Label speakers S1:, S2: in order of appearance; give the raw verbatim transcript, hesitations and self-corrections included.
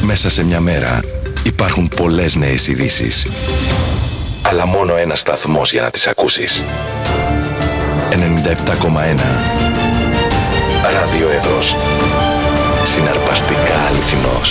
S1: Μέσα σε μια μέρα υπάρχουν πολλές νέες ειδήσεις. Αλλά μόνο ένας σταθμός για να τις ακούσεις. ενενήντα επτά κόμμα ένα Ράδιο Εύρος. Συναρπαστικά αληθινός.